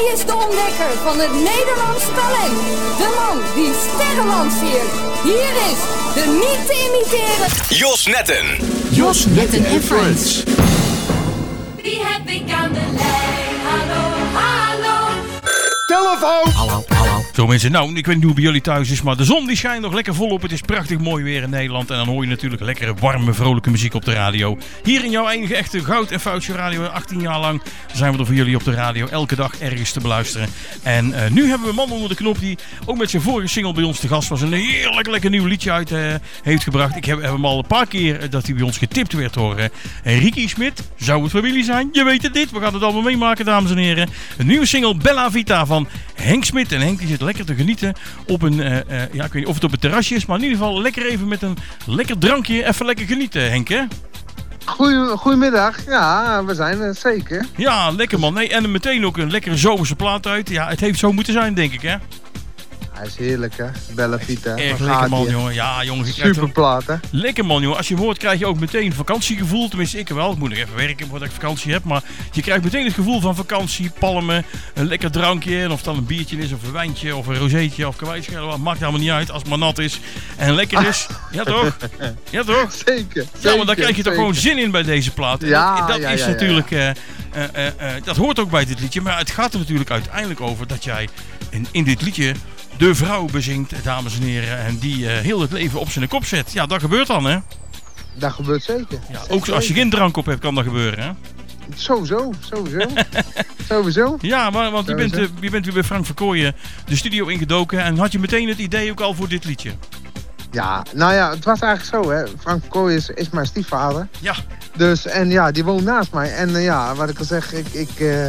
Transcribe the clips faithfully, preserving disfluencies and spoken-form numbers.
Hij is de ontdekker van het Nederlands talent. De man die sterren lanceert. Hier is de niet te imiteren Jos Netten. Jos Netten en Friends. Wie heb ik aan de lijn? Hallo, hallo. Telefoon! Hallo, hallo. Zo mensen, nou, ik weet niet hoe bij jullie thuis is, maar de zon die schijnt nog lekker volop. Het is prachtig mooi weer in Nederland en dan hoor je natuurlijk lekkere, warme, vrolijke muziek op de radio. Hier in jouw enige echte goud en foutje radio, achttien jaar lang zijn we er voor jullie op de radio, elke dag ergens te beluisteren. En uh, nu hebben we een man onder de knop die ook met zijn vorige single bij ons te gast was. Een heerlijk lekker nieuw liedje uit uh, heeft gebracht. Ik heb, heb hem al een paar keer uh, dat hij bij ons getipt werd door uh, Ricky Smit. Zou het familie zijn? Je weet het dit. We gaan het allemaal meemaken, dames en heren. Een nieuwe single Bella Vita van Henk Smit. En Henk die zit lekker te genieten op een, uh, uh, ja, ik weet niet of het op het terrasje is, maar in ieder geval lekker even met een lekker drankje. Even lekker genieten, Henk, hè? Goeie, goedemiddag. Ja, we zijn er zeker. Ja, lekker man. Nee, en meteen ook een lekkere zomerse plaat uit. Ja, het heeft zo moeten zijn, denk ik, hè? Hij is heerlijk, hè? Bella Vita. Echt lekker man, jongen. Ja, jongens. Superplaat, hè? Lekker man, jongen. Als je hoort, krijg je ook meteen vakantiegevoel. Tenminste, ik wel. Ik moet nog even werken voordat ik vakantie heb. Maar je krijgt meteen het gevoel van vakantie, palmen, een lekker drankje. En of het dan een biertje is, of een wijntje, of een rozeetje, of kwijtschellen. Maakt helemaal niet uit als het maar nat is. En lekker is. Ja, toch? Ja, toch? Zeker. Ja, maar dan krijg je toch gewoon zin in bij deze plaat. Ja, dat dat ja, is ja, ja, natuurlijk... ja. Uh, uh, uh, uh, dat hoort ook bij dit liedje. Maar het gaat er natuurlijk uiteindelijk over dat jij in, in dit liedje de vrouw bezingt, dames en heren. En die uh, heel het leven op zijn kop zet. Ja, dat gebeurt dan, hè? Dat gebeurt zeker. Ja, ook als je geen drank op hebt, kan dat gebeuren, hè? Sowieso, sowieso. Sowieso. Ja, maar, want je bent, Sowieso. uh, je bent weer bij Frank Verkooyen de studio ingedoken. En had je meteen het idee ook al voor dit liedje? Ja, nou ja, het was eigenlijk zo, hè. Frank Verkooyen is, is mijn stiefvader. Ja. Dus, en ja, die woont naast mij. En uh, ja, wat ik al zeg, ik... ik uh,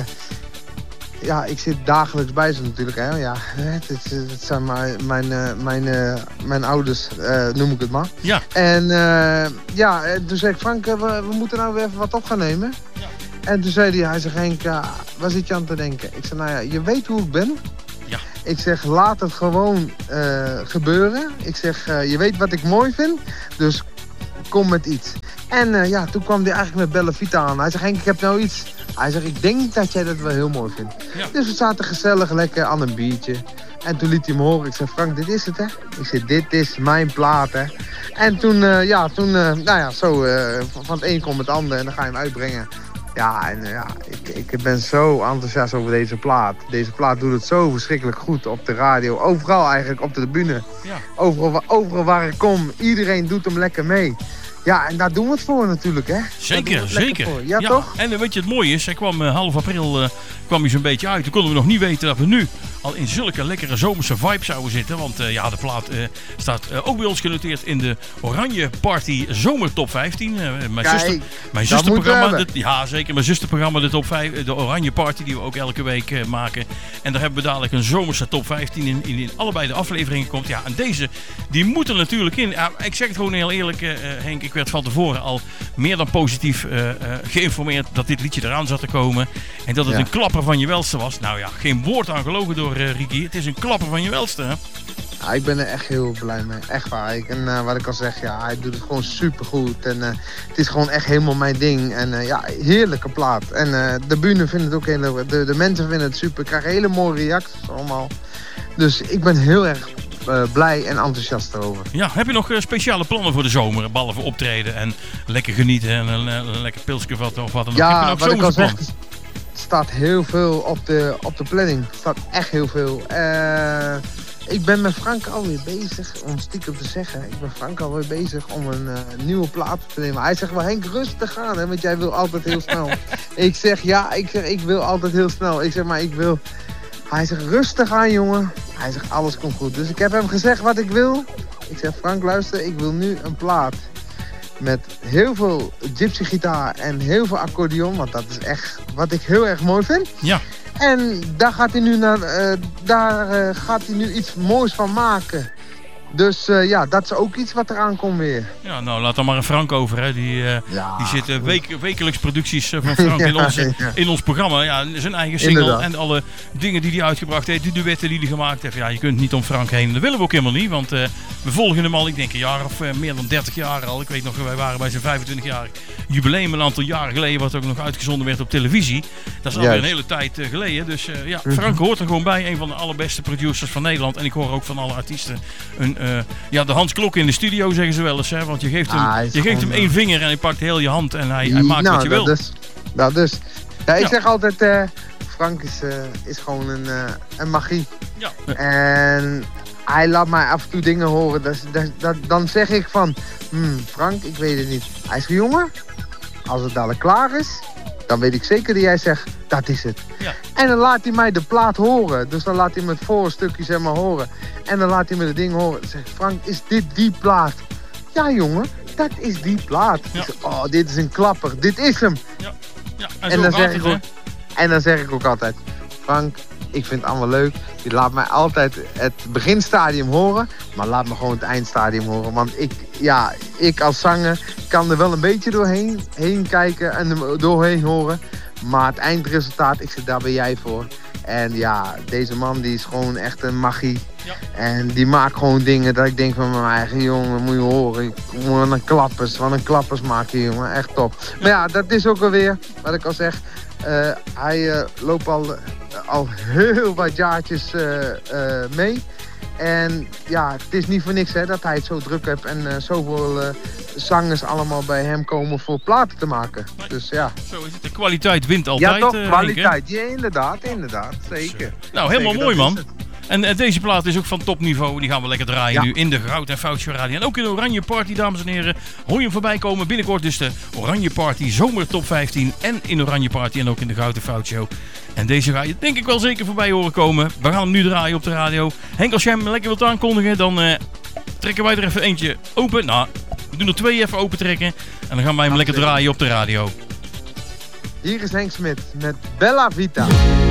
Ja, ik zit dagelijks bij ze natuurlijk. Hè. Ja, het, het, het zijn mijn, mijn, uh, mijn, uh, mijn ouders, uh, noem ik het maar. Ja. En uh, ja, toen zei ik, Frank, uh, we, we moeten nou weer even wat op gaan nemen. Ja. En toen zei hij, hij zegt, Henk, uh, waar zit je aan te denken? Ik zei, nou ja, je weet hoe ik ben. Ja. Ik zeg, laat het gewoon uh, gebeuren. Ik zeg, uh, je weet wat ik mooi vind, dus kom met iets. En uh, ja, toen kwam hij eigenlijk met Bella Vita aan. Hij zegt, Henk, ik heb nou iets. Hij zegt, ik denk dat jij dat wel heel mooi vindt. Ja. Dus we zaten gezellig lekker aan een biertje. En toen liet hij me horen. Ik zei, Frank, dit is het, hè? Ik zei, dit is mijn plaat, hè? En toen, uh, ja, toen, uh, nou ja, zo, uh, van het een komt het ander en dan ga je hem uitbrengen. Ja, en uh, ja, ik, ik ben zo enthousiast over deze plaat. Deze plaat doet het zo verschrikkelijk goed op de radio. Overal eigenlijk, op de tribune. Ja. Overal, overal waar ik kom, iedereen doet hem lekker mee. Ja, en daar doen we het voor natuurlijk, hè? Zeker, zeker. Ja, ja, toch? En weet je, het mooie is, hij kwam uh, half april uh, kwam hij zo'n beetje uit. Toen konden we nog niet weten dat we nu al in zulke lekkere zomerse vibe zouden zitten. Want uh, ja, de plaat uh, staat uh, ook bij ons genoteerd in de Oranje Party Zomer Top vijftien. Uh, mijn Kijk, zuster, mijn zusterprogramma, de, ja zeker, mijn zusterprogramma, de Top vijf, de Oranje Party, die we ook elke week uh, maken. En daar hebben we dadelijk een zomerse Top vijftien in, in, in allebei de afleveringen komt. Ja, en deze, die moet er natuurlijk in. Ja, ik zeg het gewoon heel eerlijk, uh, Henk, ik werd van tevoren al meer dan positief uh, uh, geïnformeerd dat dit liedje eraan zat te komen. En dat het ja. een klapper van je welste was. Nou ja, geen woord aan gelogen door uh, Ricky. Het is een klapper van je welste, hè? Ja, ik ben er echt heel blij mee. Echt waar. Ik, en uh, wat ik al zeg, ja, hij doet het gewoon supergoed. En uh, het is gewoon echt helemaal mijn ding. En uh, ja, heerlijke plaat. En uh, de bühne vindt het ook heel leuk. De, de mensen vinden het super. Ik krijg hele mooie reacties allemaal. Dus ik ben heel erg uh, blij en enthousiast erover. Ja, heb je nog uh, speciale plannen voor de zomer? Behalve optreden en lekker genieten en een, een lekker pilsje of wat dan ook. Ja, heb je nog wat ik al zeg, plan? er staat heel veel op de, op de planning. Er staat echt heel veel. Uh, ik ben met Frank alweer bezig, om stiekem te zeggen. Ik ben Frank alweer bezig om een uh, nieuwe plaat te nemen. Hij zegt wel, Henk, rustig aan, hè, want jij wil altijd heel snel. Ik zeg, ja, ik zeg, ik wil altijd heel snel. Ik zeg, maar ik wil... Hij zegt, rustig aan, jongen. Hij zegt, alles komt goed. Dus ik heb hem gezegd wat ik wil. Ik zeg, Frank, luister, ik wil nu een plaat met heel veel gypsy gitaar en heel veel accordeon. Want dat is echt wat ik heel erg mooi vind. Ja. En daar gaat hij nu, naar, uh, daar, uh, gaat hij nu iets moois van maken. Dus uh, ja, dat is ook iets wat eraan komt weer. Ja, nou laat dan maar een Frank over. Hè. Die, uh, ja, die zit uh, week, wekelijks producties uh, van Frank ja, in, ons, ja. in ons programma. Ja, zijn eigen single Inderdaad. En alle dingen die hij uitgebracht heeft. Die duetten die hij gemaakt heeft. Ja, je kunt niet om Frank heen. Dat willen we ook helemaal niet. Want uh, we volgen hem al, ik denk een jaar of uh, meer dan dertig jaar al. Ik weet nog, wij waren bij zijn vijfentwintig-jarig jubileum een aantal jaren geleden. Wat ook nog uitgezonden werd op televisie. Dat is alweer een hele tijd uh, geleden. Dus uh, ja, Frank hoort er gewoon bij. Een van de allerbeste producers van Nederland. En ik hoor ook van alle artiesten een... Uh, ja, de Hans Klok in de studio zeggen ze wel eens, hè? Want je geeft hem, ah, je geeft hem één vinger en hij pakt heel je hand en hij, hij maakt nou, wat je wil. Dus, nou dus, ja, ik ja. zeg altijd, uh, Frank is, uh, is gewoon een, uh, een magie. Ja. En hij laat mij af en toe dingen horen, dat, dat, dat, dan zeg ik van, hmm, Frank, ik weet het niet. Hij is jongen, als het dadelijk klaar is, dan weet ik zeker dat jij zegt, dat is het. Ja. En dan laat hij mij de plaat horen. Dus dan laat hij me het voorstukje zeg maar horen. En dan laat hij me de ding horen. Dan zeg ik, Frank, is dit die plaat? Ja jongen, dat is die plaat. Ja. Ik zeg, oh, dit is een klapper. Dit is hem. Ja. Ja, en, en, dan zeg ik ook, en dan zeg ik ook altijd, Frank, ik vind het allemaal leuk. Je laat mij altijd het beginstadium horen. Maar laat me gewoon het eindstadium horen. Want ik, ja, ik als zanger kan er wel een beetje doorheen heen kijken en er doorheen horen. Maar het eindresultaat, ik zit daar ben jij voor. En ja, deze man die is gewoon echt een magie. Ja. En die maakt gewoon dingen dat ik denk van mijn eigen jongen, moet je horen. Wat een klappers, wat een klappers maak je jongen, echt top. Ja. Maar ja, dat is ook alweer, wat ik al zeg. Uh, hij uh, loopt al, uh, al heel wat jaartjes uh, uh, mee. En ja, het is niet voor niks hè, dat hij het zo druk heeft en uh, zoveel uh, zangers allemaal bij hem komen voor platen te maken. Nee, dus ja. Zo is het. De kwaliteit wint altijd. Ja toch, uh, kwaliteit. Ja, inderdaad, inderdaad. Zeker. Nou, helemaal zeker, mooi man. En uh, deze plaat is ook van topniveau. Die gaan we lekker draaien ja. nu in de Goud en Foutje Radio. En ook in de Oranje Party, dames en heren. Hoor je hem voorbij komen. Binnenkort dus de Oranje Party Zomer Top vijftien. En in de Oranje Party en ook in de Goud en Fout Show. En deze ga je denk ik wel zeker voorbij horen komen. We gaan hem nu draaien op de radio. Henk, als jij hem lekker wilt aankondigen, dan uh, trekken wij er even eentje open. Nou, we doen er twee even open trekken. En dan gaan wij hem lekker draaien op de radio. Hier is Henk Smit met Bella Vita.